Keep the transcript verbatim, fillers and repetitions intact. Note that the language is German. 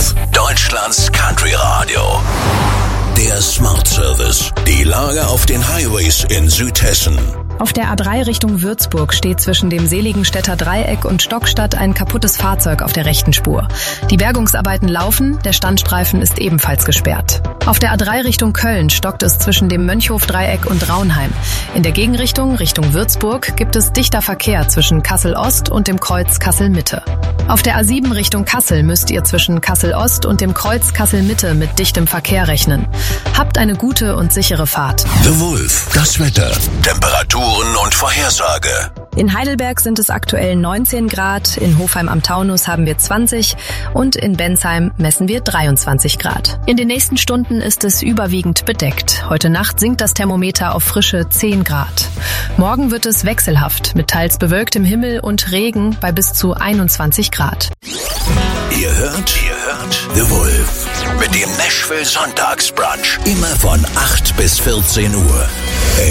Wolf, Deutschlands Country Radio. Der Smart Service. Die Lage auf den Highways in Südhessen. Auf der A drei Richtung Würzburg steht zwischen dem Seligenstädter Dreieck und Stockstadt ein kaputtes Fahrzeug auf der rechten Spur. Die Bergungsarbeiten laufen, der Standstreifen ist ebenfalls gesperrt. Auf der A drei Richtung Köln stockt es zwischen dem Mönchhof-Dreieck und Raunheim. In der Gegenrichtung, Richtung Würzburg, gibt es dichter Verkehr zwischen Kassel-Ost und dem Kreuz Kassel-Mitte. Auf der A sieben Richtung Kassel müsst ihr zwischen Kassel-Ost und dem Kreuz Kassel-Mitte mit dichtem Verkehr rechnen. Habt eine gute und sichere Fahrt. The Wolf, das Wetter, Temperaturen und Vorhersage. In Heidelberg sind es aktuell neunzehn Grad, in Hofheim am Taunus haben wir zwanzig und in Bensheim messen wir dreiundzwanzig Grad. In den nächsten Stunden ist es überwiegend bedeckt. Heute Nacht sinkt das Thermometer auf frische zehn Grad. Morgen wird es wechselhaft mit teils bewölktem Himmel und Regen bei bis zu einundzwanzig Grad. Ihr hört, ihr hört The Wolf mit dem Nashville Sonntagsbrunch. Immer von acht bis vierzehn Uhr.